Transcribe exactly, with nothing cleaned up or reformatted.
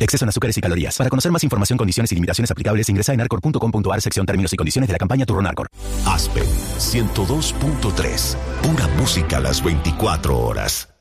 Exceso en azúcares y calorías. Para conocer más información, condiciones y limitaciones aplicables, ingresa en arcor punto com punto a r, sección términos y condiciones de la campaña Turrón Arcor. Aspen ciento dos punto tres. Pura música a las veinticuatro horas.